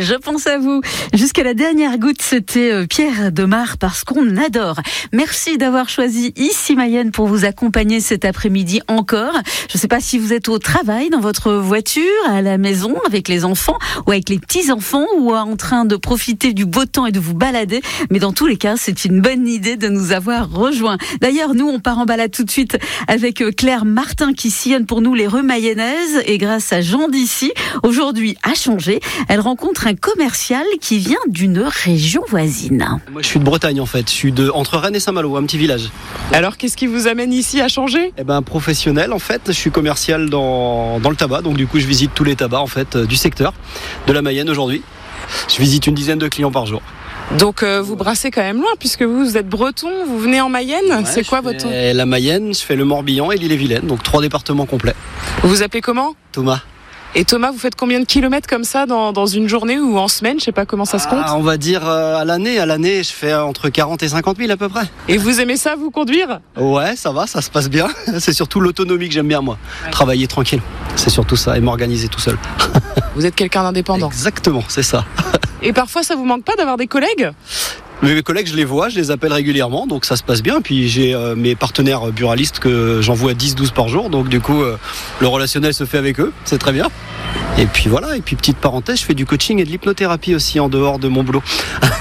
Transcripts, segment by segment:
Je pense à vous. Jusqu'à la dernière goutte, c'était Pierre Demar parce qu'on adore. Merci d'avoir choisi Ici Mayenne pour vous accompagner cet après-midi encore. Je ne sais pas si vous êtes au travail, dans votre voiture, à la maison, avec les enfants ou avec les petits-enfants ou en train de profiter du beau temps et de vous balader. Mais dans tous les cas, c'est une bonne idée de nous avoir rejoints. D'ailleurs, nous, on part en balade tout de suite avec Claire Martin qui sillonne pour nous les rues mayennaises et grâce à Jean d'ici, aujourd'hui a changé. Elle rencontre un commercial qui vient d'une région voisine. Moi je suis de Bretagne en fait, je suis entre Rennes et Saint-Malo, un petit village. Alors qu'est-ce qui vous amène ici à changer ? Professionnel en fait, je suis commercial dans le tabac, donc du coup je visite tous les tabacs en fait du secteur de la Mayenne aujourd'hui. Je visite une dizaine de clients par jour. Donc vous brassez quand même loin puisque vous êtes breton, vous venez en Mayenne, ouais, c'est quoi votre... La Mayenne, je fais le Morbihan et l'Ille-et-Vilaine, donc 3 départements complets. Vous vous appelez comment ? Thomas. Et Thomas, vous faites combien de kilomètres comme ça dans une journée ou en semaine ? Je sais pas comment ça se compte. On va dire à l'année, je fais entre 40 et 50 000 à peu près. Et vous aimez ça, vous conduire ? Ouais, ça va, ça se passe bien. C'est surtout l'autonomie que j'aime bien moi. Ouais. Travailler tranquille, c'est surtout ça, et m'organiser tout seul. Vous êtes quelqu'un d'indépendant ? Exactement, c'est ça. Et parfois, ça vous manque pas d'avoir des collègues ? Mes collègues, je les vois, je les appelle régulièrement, donc ça se passe bien. Puis j'ai mes partenaires buralistes que j'envoie 10-12 par jour, donc du coup, le relationnel se fait avec eux, c'est très bien. Et puis voilà, et puis petite parenthèse, je fais du coaching et de l'hypnothérapie aussi en dehors de mon boulot.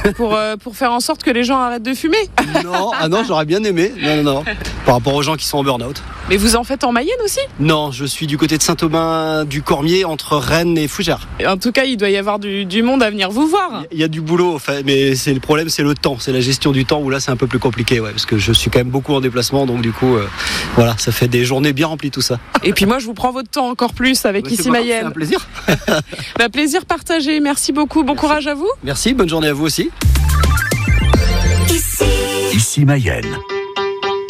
Pour faire en sorte que les gens arrêtent de fumer ? Non, j'aurais bien aimé. Non. Par rapport aux gens qui sont en burn-out. Mais vous en faites en Mayenne aussi ? Non, je suis du côté de Saint-Aubin-du-Cormier, entre Rennes et Fougères. En tout cas, il doit y avoir du monde à venir vous voir. Il y a du boulot, mais c'est le problème, c'est le temps, c'est la gestion du temps où là c'est un peu plus compliqué, ouais, parce que je suis quand même beaucoup en déplacement, donc du coup, voilà, ça fait des journées bien remplies tout ça. Et puis moi, je vous prends votre temps encore plus avec Ici Mayenne. C'est un plaisir. Plaisir partagé, merci beaucoup, bon courage à vous. Merci, bonne journée à vous aussi. Ici Mayenne.